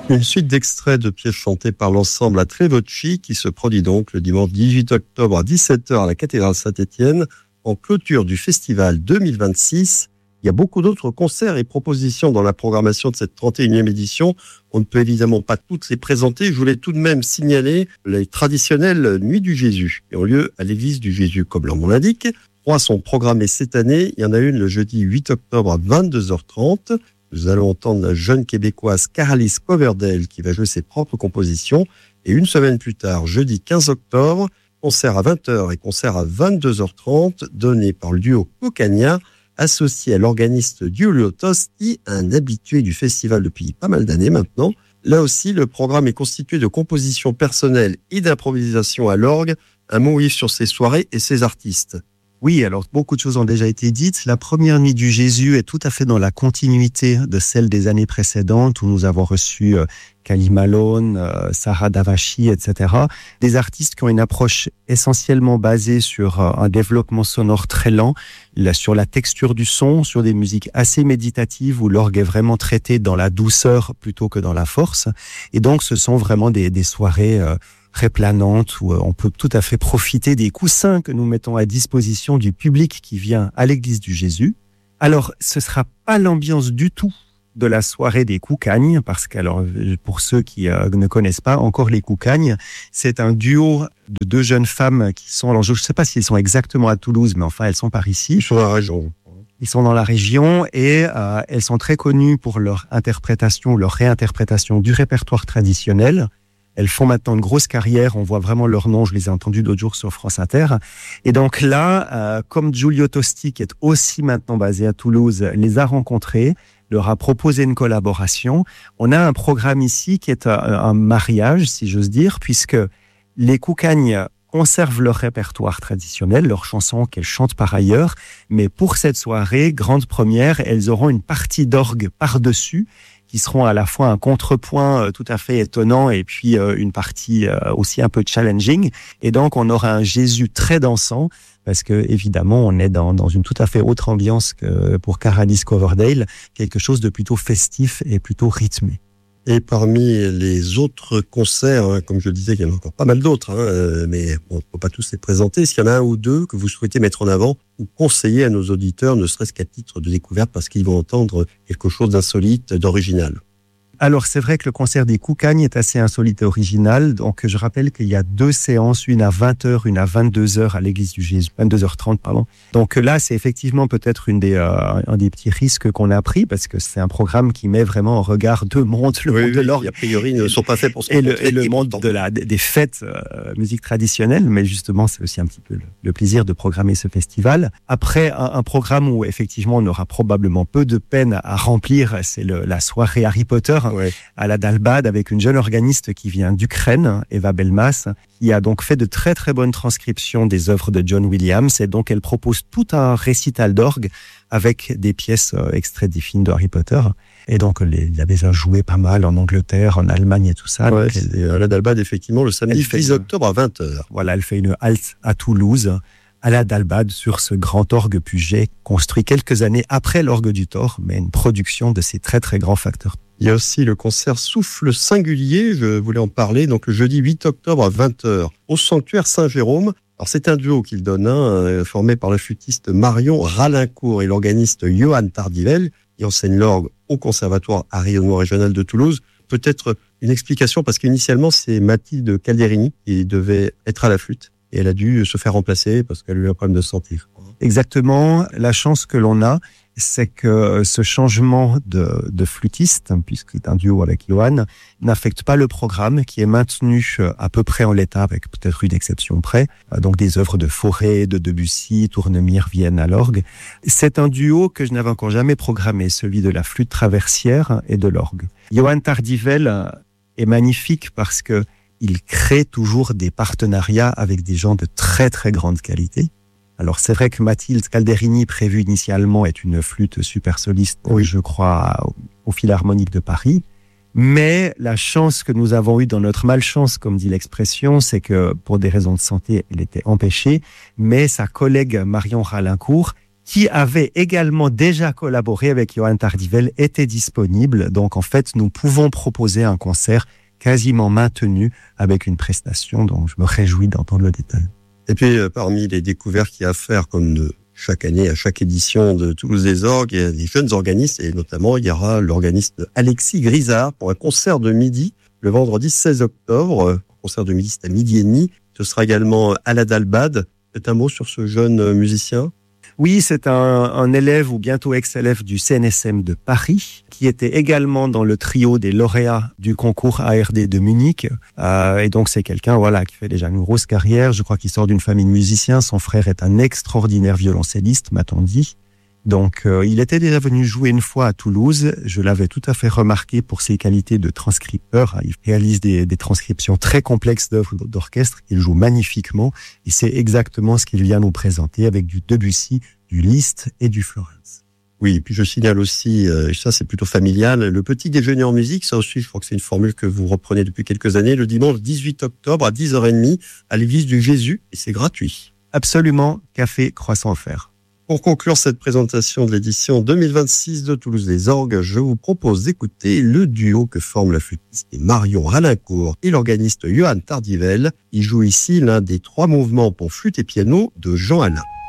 Une suite d'extraits de pièces chantées par l'ensemble à Tre Voci qui se produit donc le dimanche 18 octobre à 17h à la cathédrale Saint-Étienne en clôture du festival 2026. Il y a beaucoup d'autres concerts et propositions dans la programmation de cette 31e édition. On ne peut évidemment pas toutes les présenter. Je voulais tout de même signaler les traditionnelles Nuits du Jésus qui ont lieu à l'église du Jésus, comme leur nom l'indique. 3 sont programmées cette année. Il y en a une le jeudi 8 octobre à 22h30. Nous allons entendre la jeune québécoise Caralis Coverdale qui va jouer ses propres compositions. Et une semaine plus tard, jeudi 15 octobre, concert à 20h et concert à 22h30 donné par le duo Cocagna, associé à l'organiste Giulio Tosti, un habitué du festival depuis pas mal d'années maintenant. Là aussi, le programme est constitué de compositions personnelles et d'improvisation à l'orgue. Un mot Yves sur ces soirées et ces artistes. Oui, alors beaucoup de choses ont déjà été dites. La première nuit du Jésus est tout à fait dans la continuité de celle des années précédentes où nous avons reçu Kali Malone, Sarah Davachi, etc. Des artistes qui ont une approche essentiellement basée sur un développement sonore très lent, sur la texture du son, sur des musiques assez méditatives où l'orgue est vraiment traité dans la douceur plutôt que dans la force. Et donc, ce sont vraiment des soirées très planante où on peut tout à fait profiter des coussins que nous mettons à disposition du public qui vient à l'église du Jésus. Alors, ce sera pas l'ambiance du tout de la soirée des Coucagnes, parce que, alors, pour ceux qui ne connaissent pas encore les Coucagnes, c'est un duo de 2 jeunes femmes qui sont, alors je ne sais pas si elles sont exactement à Toulouse, mais enfin, elles sont par ici. Ils sont dans la région. Ils sont dans la région et elles sont très connues pour leur interprétation, leur réinterprétation du répertoire traditionnel. Elles font maintenant une grosse carrière, on voit vraiment leur nom, je les ai entendus d'autres jours sur France Inter. Et donc là, comme Giulio Tosti, qui est aussi maintenant basé à Toulouse, les a rencontrés, leur a proposé une collaboration. On a un programme ici qui est un mariage, si j'ose dire, puisque les Coucagnes conservent leur répertoire traditionnel, leurs chansons qu'elles chantent par ailleurs, mais pour cette soirée, grande première, elles auront une partie d'orgue par-dessus, qui seront à la fois un contrepoint tout à fait étonnant et puis une partie aussi un peu challenging. Et donc, on aura un Jésus très dansant parce que, évidemment, on est dans une tout à fait autre ambiance que pour Caralis Coverdale, quelque chose de plutôt festif et plutôt rythmé. Et parmi les autres concerts, comme je le disais, il y en a encore pas mal d'autres, mais on ne peut pas tous les présenter. Est-ce qu'il y en a un ou deux que vous souhaitez mettre en avant ou conseiller à nos auditeurs, ne serait-ce qu'à titre de découverte, parce qu'ils vont entendre quelque chose d'insolite, d'original? Alors, c'est vrai que le concert des Coucagnes est assez insolite et original. Donc, je rappelle qu'il y a 2 séances, une à 20h, une à 22h à l'église du Jésus, 22h30, pardon. Donc là, c'est effectivement peut-être un des petits risques qu'on a pris parce que c'est un programme qui met vraiment en regard 2 mondes, le monde de l'orgue. A priori, ne sont pas faits pour ça. Et le monde des fêtes musique traditionnelle. Mais justement, c'est aussi un petit peu le plaisir de programmer ce festival. Après, un programme où effectivement, on aura probablement peu de peine à remplir, c'est la soirée Harry Potter. Ouais. À la Dalbad avec une jeune organiste qui vient d'Ukraine, Eva Belmas, qui a donc fait de très très bonnes transcriptions des œuvres de John Williams et donc elle propose tout un récital d'orgue avec des pièces extraits des films de Harry Potter. Et donc, il a déjà joué pas mal en Angleterre, en Allemagne et tout ça. Ouais, c'est à la Dalbad, effectivement, le samedi 10 octobre à 20h. Voilà, elle fait une halte à Toulouse, à la Dalbad, sur ce grand orgue Puget, construit quelques années après l'orgue du Thor, mais une production de ces très très grands facteurs. Il y a aussi le concert Souffle Singulier, je voulais en parler, donc le jeudi 8 octobre à 20h, au Sanctuaire Saint-Jérôme. Alors c'est un duo qu'il donne, formé par la flûtiste Marion Ralincourt et l'organiste Johan Tardivel, qui enseigne l'orgue au Conservatoire à rayonnement régional de Toulouse. Peut-être une explication, parce qu'initialement c'est Mathilde Calderini qui devait être à la flûte, et elle a dû se faire remplacer parce qu'elle a eu un problème de santé. Exactement, la chance que l'on a, c'est que ce changement de flûtiste, puisqu'il est un duo avec Johan, n'affecte pas le programme qui est maintenu à peu près en l'état, avec peut-être une exception près. Donc des œuvres de Fauré, de Debussy, Tournemire viennent à l'orgue. C'est un duo que je n'avais encore jamais programmé, celui de la flûte traversière et de l'orgue. Johan Tardivel est magnifique parce que il crée toujours des partenariats avec des gens de très très grande qualité. Alors c'est vrai que Mathilde Calderini, prévue initialement, est une flûte super soliste, oui, je crois, au Philharmonique de Paris. Mais la chance que nous avons eue dans notre malchance, comme dit l'expression, c'est que pour des raisons de santé, elle était empêchée. Mais sa collègue Marion Ralincourt, qui avait également déjà collaboré avec Johan Tardivel, était disponible. Donc, en fait, nous pouvons proposer un concert quasiment maintenu avec une prestation dont je me réjouis d'entendre le détail. Et puis, parmi les découvertes qu'il y a à faire, comme chaque année, à chaque édition de Toulouse des Orgues, il y a des jeunes organistes, et notamment, il y aura l'organiste Alexis Grisard pour un concert de midi, le vendredi 16 octobre. Concert de midi, c'est à midi et demi. Ce sera également Alad Albad. Faites un mot sur ce jeune musicien. Oui, c'est un élève ou bientôt ex-élève du CNSM de Paris, qui était également dans le trio des lauréats du concours ARD de Munich. Et donc, c'est quelqu'un, voilà, qui fait déjà une grosse carrière. Je crois qu'il sort d'une famille de musiciens. Son frère est un extraordinaire violoncelliste, m'a-t-on dit. Donc, il était déjà venu jouer une fois à Toulouse. Je l'avais tout à fait remarqué pour ses qualités de transcripteur. Il réalise des transcriptions très complexes d'œuvres d'orchestre. Il joue magnifiquement. Et c'est exactement ce qu'il vient nous présenter avec du Debussy, du Liszt et du Florence. Oui, et puis je signale aussi, ça c'est plutôt familial, le petit déjeuner en musique. Ça aussi, je crois que c'est une formule que vous reprenez depuis quelques années. Le dimanche 18 octobre à 10h30 à l'église du Jésus. Et c'est gratuit. Absolument, café, croissant offert. Pour conclure cette présentation de l'édition 2026 de Toulouse des Orgues, je vous propose d'écouter le duo que forment la flûtiste Marion Ralincourt et l'organiste Johan Tardivel. Il joue ici l'un des 3 mouvements pour flûte et piano de Jean Alain.